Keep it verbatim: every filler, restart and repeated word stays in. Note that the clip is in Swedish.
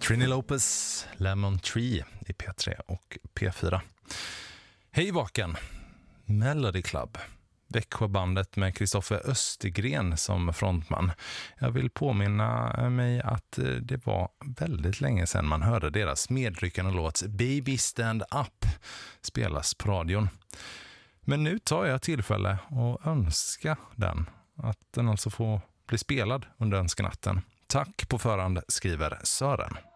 Trini Lopez, Lemon Tree i P tre och P fyra. Hej Vaken, Melody Club. Växjöbandet med Kristoffer Östergren som frontman. Jag vill påminna mig att det var väldigt länge sedan man hörde deras medryckande låt Baby Stand Up spelas på radion. Men nu tar jag tillfälle och önska den, att den alltså får bli spelad under önsknatten. Tack på förhand, skriver Sören.